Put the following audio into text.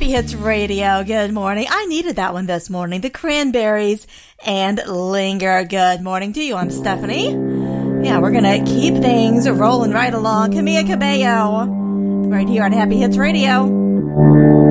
Happy Hits Radio. Good morning. I needed that one this morning. The Cranberries and Linger. Good morning to you. I'm Stephanie. Yeah, we're going to keep things rolling right along. Camila Cabello right here on Happy Hits Radio.